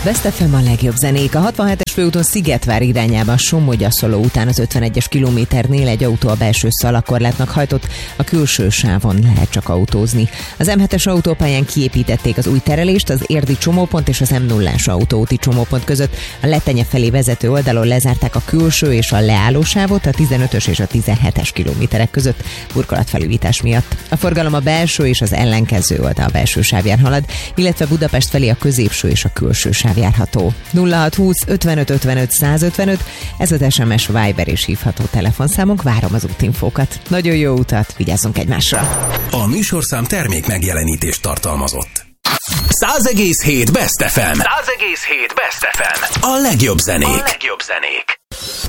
Best FM a legjobb zenék. A 67-es főúton Szigetvár irányában Somogy-Aszoló után az 51-es kilométernél egy autó a belső szalakorlátnak hajtott, a külső sávon lehet csak autózni. Az M7-es autópályán kiépítették az új terelést, az érdi csomópont és az M0-as autóúti csomópont között. A Letenye felé vezető oldalon lezárták a külső és a leállósávot a 15-ös és a 17-es kilométerek között burkolatfelújítás miatt. A forgalom a belső és az ellenkező oldal belső sávján halad, illetve Budapest felé a középső és a külső sáv járható. 0620 55 55 155, ez az SMS, Viber és hívható telefonszámunk, várom az útinfókat. Nagyon jó utat, vigyázzunk egymásra! A műsorszám termék megjelenítést tartalmazott. 100,7 Best FM. 100,7 Best FM. A legjobb zenék.